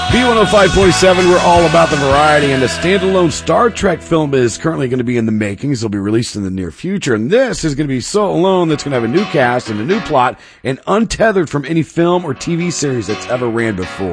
B105.7, we're all about the variety, and a standalone Star Trek film is currently going to be in the makings. It'll be released in the near future, and this is going to be so alone that's going to have a new cast and a new plot and untethered from any film or TV series that's ever ran before.